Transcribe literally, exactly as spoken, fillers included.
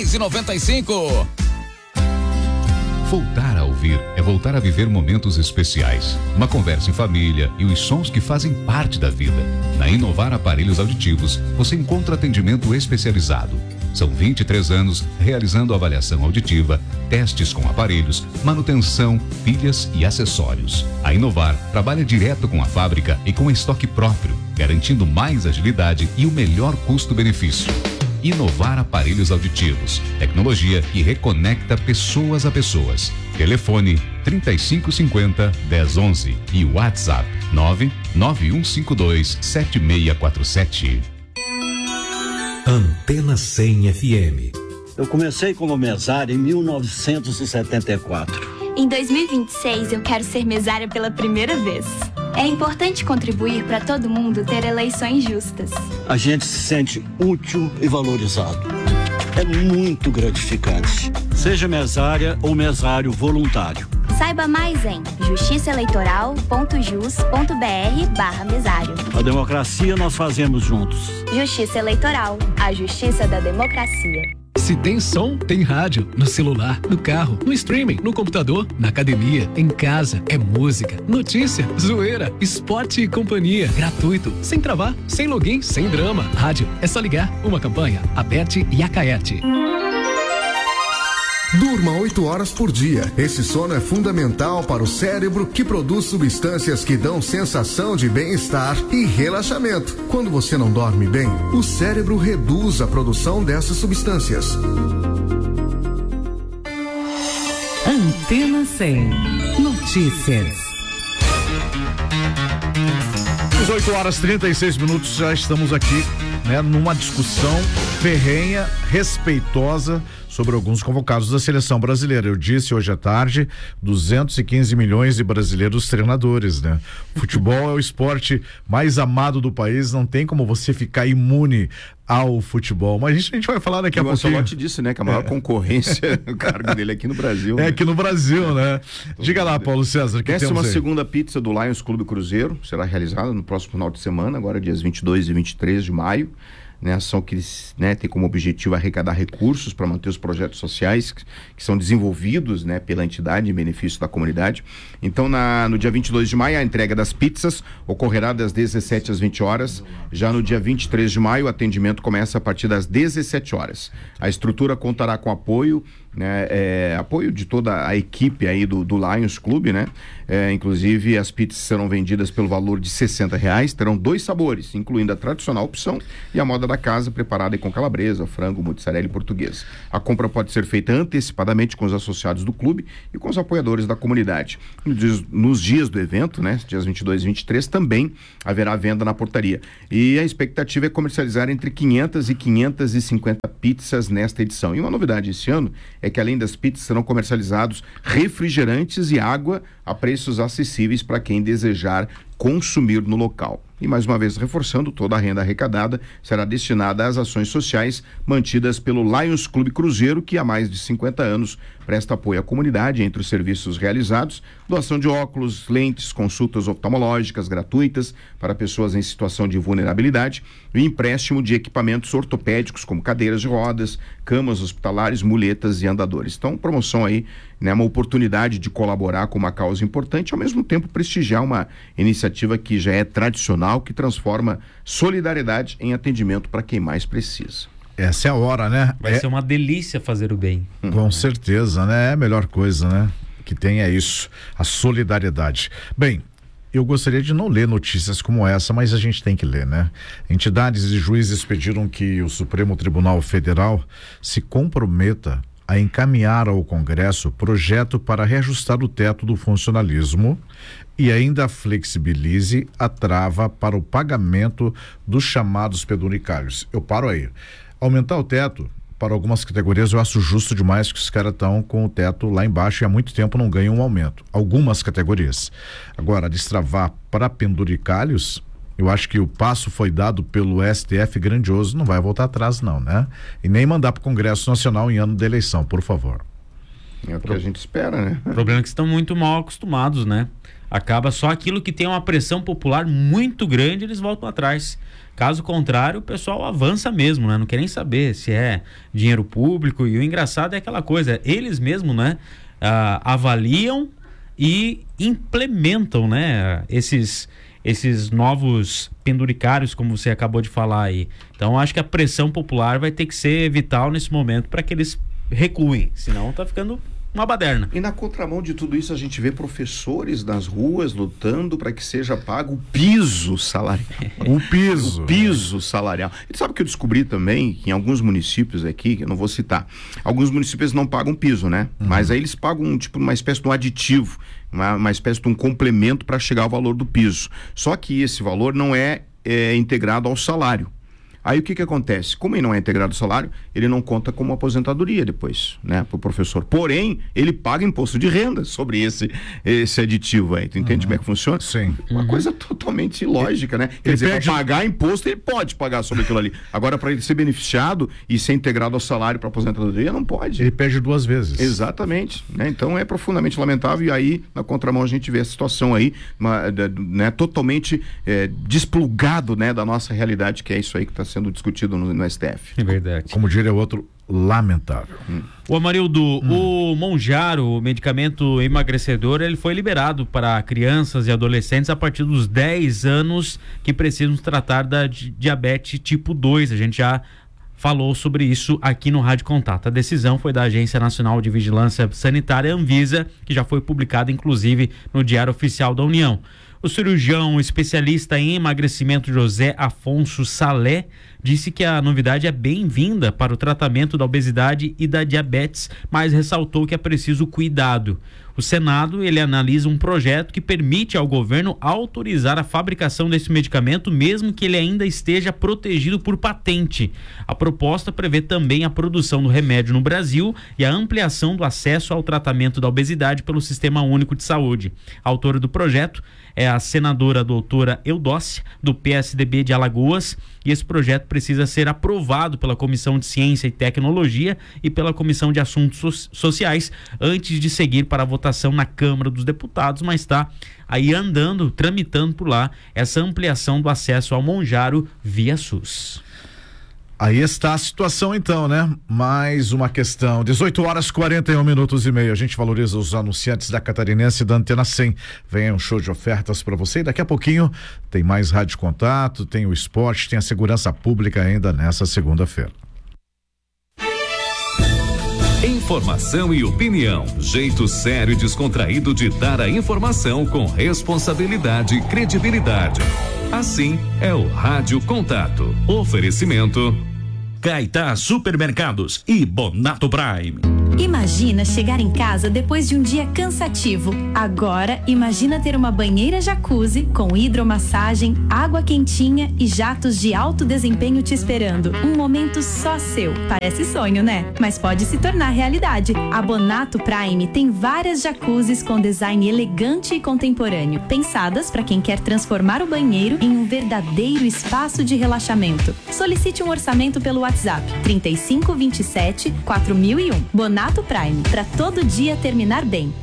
dez e noventa e cinco. Voltar a ouvir é voltar a viver momentos especiais. Uma conversa em família e os sons que fazem parte da vida. Na Inovar Aparelhos Auditivos, você encontra atendimento especializado. São vinte e três anos realizando avaliação auditiva, testes com aparelhos, manutenção, pilhas e acessórios. A Inovar trabalha direto com a fábrica e com estoque próprio, garantindo mais agilidade e o melhor custo-benefício. Inovar Aparelhos Auditivos, tecnologia que reconecta pessoas a pessoas. Telefone trinta e cinco cinquenta, dez onze e WhatsApp nove nove um cinco dois sete seis quatro sete. Antena cem F M. Eu comecei como mesário em mil novecentos e setenta e quatro. Em dois mil e vinte e seis eu quero ser mesária pela primeira vez. É importante contribuir para todo mundo ter eleições justas. A gente se sente útil e valorizado. É muito gratificante. Seja mesária ou mesário voluntário. Saiba mais em justiçaeleitoral ponto jus ponto br barra mesário. A democracia nós fazemos juntos. Justiça Eleitoral, a justiça da democracia. Se tem som, tem rádio. No celular, no carro, no streaming, no computador, na academia, em casa. É música, notícia, zoeira, esporte e companhia. Gratuito, sem travar, sem login, sem drama. Rádio, é só ligar. Uma campanha, Aperte e Acaerte. Durma oito horas por dia. Esse sono é fundamental para o cérebro, que produz substâncias que dão sensação de bem-estar e relaxamento. Quando você não dorme bem, o cérebro reduz a produção dessas substâncias. Antena cem. Notícias. dezoito horas e trinta e seis minutos, já estamos aqui, né, numa discussão ferrenha, respeitosa sobre alguns convocados da seleção brasileira. Eu disse hoje à tarde, duzentos e quinze milhões de brasileiros treinadores, né? Futebol é o esporte mais amado do país, não tem como você ficar imune ao futebol, mas a gente, a gente vai falar daqui a pouco. O Ancelotti disse, né, que a maior é. concorrência no cargo dele aqui no Brasil. É né? aqui no Brasil, né? Diga lá, Paulo César, que décima segunda pizza do Lions Clube Cruzeiro será realizada no próximo final de semana, agora dias vinte e dois e vinte e três de maio. Né, ação que né, tem como objetivo arrecadar recursos para manter os projetos sociais que, que são desenvolvidos né, pela entidade em benefício da comunidade. Então, na, no dia vinte e dois de maio, a entrega das pizzas ocorrerá das dezessete às vinte horas. Já no dia vinte e três de maio, o atendimento começa a partir das dezessete horas. A estrutura contará com apoio, né, é, apoio de toda a equipe aí do, do Lions Clube, né? É, inclusive, as pizzas serão vendidas pelo valor de sessenta reais, terão dois sabores, incluindo a tradicional opção e a moda da casa, preparada com calabresa, frango, mozzarella e portuguesa. A compra pode ser feita antecipadamente com os associados do clube e com os apoiadores da comunidade. Nos dias, nos dias do evento, né, dias vinte e dois e vinte e três, também haverá venda na portaria. E a expectativa é comercializar entre quinhentas e quinhentas e cinquenta pizzas nesta edição. E uma novidade esse ano é que, além das pizzas, serão comercializados refrigerantes e água a preços acessíveis para quem desejar consumir no local. E mais uma vez reforçando, toda a renda arrecadada será destinada às ações sociais mantidas pelo Lions Clube Cruzeiro, que há mais de cinquenta anos presta apoio à comunidade. Entre os serviços realizados, doação de óculos, lentes, consultas oftalmológicas gratuitas para pessoas em situação de vulnerabilidade e empréstimo de equipamentos ortopédicos como cadeiras de rodas, camas hospitalares, muletas e andadores. Então, promoção aí, né, uma oportunidade de colaborar com uma causa importante, ao mesmo tempo prestigiar uma iniciativa que já é tradicional, que transforma solidariedade em atendimento para quem mais precisa. Essa é a hora, né? Vai é... ser uma delícia fazer o bem. Com certeza, né? É a melhor coisa, né? Que tem é isso, a solidariedade. Bem, eu gostaria de não ler notícias como essa, mas a gente tem que ler, né? Entidades e juízes pediram que o Supremo Tribunal Federal se comprometa a encaminhar ao Congresso projeto para reajustar o teto do funcionalismo e ainda flexibilize a trava para o pagamento dos chamados penduricalhos. Eu paro aí. Aumentar o teto para algumas categorias eu acho justo demais, que os caras estão com o teto lá embaixo e há muito tempo não ganham um aumento. Algumas categorias. Agora, destravar para penduricalhos, eu acho que o passo foi dado pelo S T F grandioso, não vai voltar atrás não, né? E nem mandar para o Congresso Nacional em ano de eleição, por favor. É o que a gente espera, né? O problema é que estão muito mal acostumados, né? Acaba só aquilo que tem uma pressão popular muito grande, eles voltam atrás. Caso contrário, o pessoal avança mesmo, né? Não quer nem saber se é dinheiro público. E o engraçado é aquela coisa, eles mesmos, né? Ah, avaliam e implementam, né? Esses, esses novos penduricários, como você acabou de falar aí. Então, acho que a pressão popular vai ter que ser vital nesse momento para que eles recuem. Senão, tá ficando uma baderna. E na contramão de tudo isso, a gente vê professores nas ruas lutando para que seja pago o piso salarial. O piso. O piso salarial. E sabe que eu descobri também que em alguns municípios aqui, que eu não vou citar, alguns municípios não pagam piso, né? Uhum. Mas aí eles pagam tipo uma espécie de um aditivo, uma, uma espécie de um complemento para chegar ao valor do piso. Só que esse valor não é, é integrado ao salário. Aí o que que acontece? Como ele não é integrado ao salário, ele não conta como aposentadoria depois, né, pro professor. Porém, ele paga imposto de renda sobre esse, esse aditivo aí. Tu entende uhum. como é que funciona? Sim. Uma uhum. coisa totalmente ilógica, né? Quer ele dizer, perde... para pagar imposto, ele pode pagar sobre aquilo ali. Agora, para ele ser beneficiado e ser integrado ao salário para aposentadoria, não pode. Ele perde duas vezes. Exatamente. Né? Então, é profundamente lamentável. E aí, na contramão, a gente vê essa situação aí, uma, né, totalmente é, desplugado, né, da nossa realidade, que é isso aí que está sendo discutido no, no S T F. É verdade. Como diria o outro, lamentável. Hum. O Amarildo, hum. o Monjaro, o medicamento emagrecedor, ele foi liberado para crianças e adolescentes a partir dos dez anos que precisam tratar da diabetes tipo dois. A gente já falou sobre isso aqui no Rádio Contato. A decisão foi da Agência Nacional de Vigilância Sanitária, Anvisa, que já foi publicada inclusive no Diário Oficial da União. O cirurgião especialista em emagrecimento José Afonso Salé disse que a novidade é bem-vinda para o tratamento da obesidade e da diabetes, mas ressaltou que é preciso cuidado. O Senado, ele analisa um projeto que permite ao governo autorizar a fabricação desse medicamento, mesmo que ele ainda esteja protegido por patente. A proposta prevê também a produção do remédio no Brasil e a ampliação do acesso ao tratamento da obesidade pelo Sistema Único de Saúde. A autora do projeto é a senadora doutora Eudócia, do P S D B de Alagoas, e esse projeto precisa ser aprovado pela Comissão de Ciência e Tecnologia e pela Comissão de Assuntos so- Sociais antes de seguir para a votação na Câmara dos Deputados, mas está aí andando, tramitando por lá essa ampliação do acesso ao Monjaro via SUS. Aí está a situação então, né? Mais uma questão. dezoito horas e quarenta e um minutos e meio. A gente valoriza os anunciantes da Catarinense e da Antena cem. Vem um show de ofertas para você e daqui a pouquinho tem mais Rádio Contato, tem o esporte, tem a segurança pública ainda nessa segunda-feira. Informação e opinião. Jeito sério e descontraído de dar a informação com responsabilidade e credibilidade. Assim é o Rádio Contato. Oferecimento Caetá Supermercados e Bonato Prime. Imagina chegar em casa depois de um dia cansativo. Agora, imagina ter uma banheira jacuzzi com hidromassagem, água quentinha e jatos de alto desempenho te esperando. Um momento só seu. Parece sonho, né? Mas pode se tornar realidade. A Bonato Prime tem várias jacuzzis com design elegante e contemporâneo, pensadas para quem quer transformar o banheiro em um verdadeiro espaço de relaxamento. Solicite um orçamento pelo WhatsApp trinta e cinco, vinte e sete, quatro mil e um. Bonato Prime, para todo dia terminar bem.